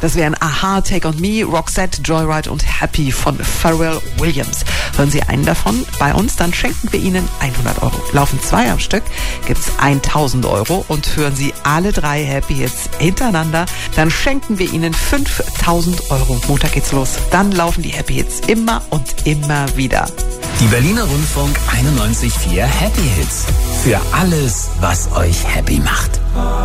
Das wären Aha, Take On Me, Roxette, Joyride und Happy von Pharrell Williams. Hören Sie einen davon bei uns, dann schenken wir Ihnen 100 Euro. Laufen 2 am Stück, gibt's 1000 Euro. Und hören Sie alle 3 Happy Hits hintereinander, dann schenken wir Ihnen 5000 Euro. Montag geht's los. Dann laufen die Happy Hits immer und immer wieder. Die Berliner Rundfunk 91.4 Happy Hits. Für alles, was euch happy macht.